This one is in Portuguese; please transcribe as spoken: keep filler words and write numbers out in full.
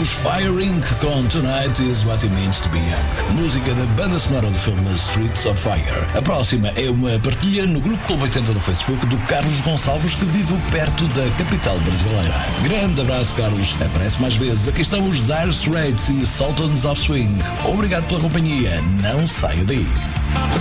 Ouvimos Fire incorporated com Tonight is What It Means to Be Young, música da banda sonora do filme Streets of Fire. A próxima é uma partilha no grupo Clube oitenta no Facebook do Carlos Gonçalves, que vive perto da capital brasileira. Grande abraço, Carlos. Aparece mais vezes. Aqui estão os Dire Straits e Sultans of Swing. Obrigado pela companhia. Não saia daí.